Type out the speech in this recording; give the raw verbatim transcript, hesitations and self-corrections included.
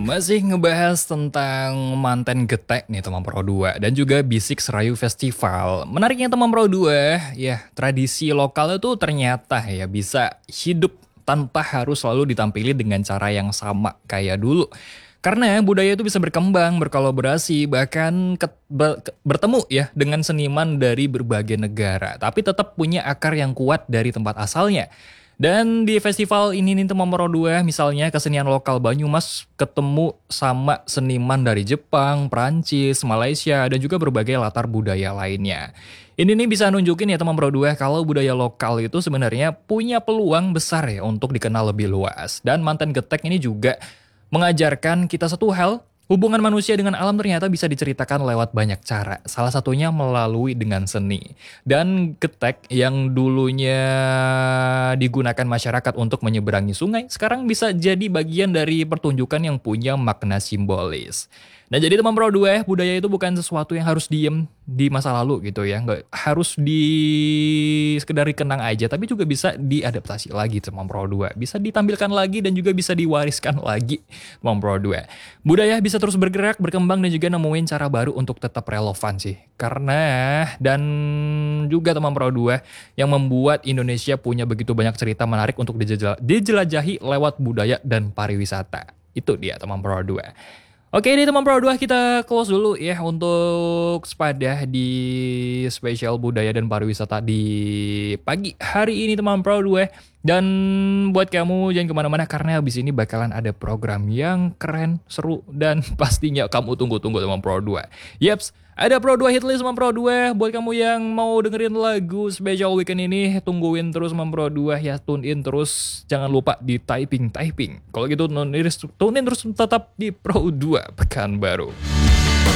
Masih ngebahas tentang manten getek nih teman Pro dua dan juga Bisik Serayu Festival. Menariknya teman Pro dua, ya tradisi lokal itu ternyata ya bisa hidup tanpa harus selalu ditampili dengan cara yang sama kayak dulu. Karena budaya itu bisa berkembang, berkolaborasi, bahkan ke- be- ke- bertemu ya dengan seniman dari berbagai negara. Tapi tetap punya akar yang kuat dari tempat asalnya. Dan di festival ini nih teman Pro dua, misalnya kesenian lokal Banyumas ketemu sama seniman dari Jepang, Prancis, Malaysia, dan juga berbagai latar budaya lainnya. Ini nih bisa nunjukin ya teman Pro dua kalau budaya lokal itu sebenarnya punya peluang besar ya untuk dikenal lebih luas. Dan mantan getek ini juga mengajarkan kita satu hal, hubungan manusia dengan alam ternyata bisa diceritakan lewat banyak cara. Salah satunya melalui dengan seni. Dan getek yang dulunya digunakan masyarakat untuk menyeberangi sungai, sekarang bisa jadi bagian dari pertunjukan yang punya makna simbolis. Nah jadi teman Pro dua, budaya itu bukan sesuatu yang harus diem di masa lalu gitu ya. Nggak harus di sekedar dikenang aja, tapi juga bisa diadaptasi lagi teman Pro dua. Bisa ditampilkan lagi dan juga bisa diwariskan lagi teman Pro dua. Budaya bisa terus bergerak, berkembang dan juga nemuin cara baru untuk tetap relevan sih. Karena dan juga teman Pro dua yang membuat Indonesia punya begitu banyak cerita menarik untuk dijela- dijelajahi lewat budaya dan pariwisata. Itu dia teman Pro dua. Oke ini teman Pro dua kita close dulu ya untuk sepadah di spesial budaya dan pariwisata di pagi hari ini teman Pro dua. Dan buat kamu jangan kemana-mana karena habis ini bakalan ada program yang keren, seru, dan pastinya kamu tunggu-tunggu teman Pro dua. Yeps, ada Pro dua Hitlist teman Pro dua. Buat kamu yang mau dengerin lagu spesial weekend ini, tungguin terus teman Pro dua ya, tune in terus. Jangan lupa di typing-typing. Kalau gitu tune in terus tetap di Pro dua Pekanbaru.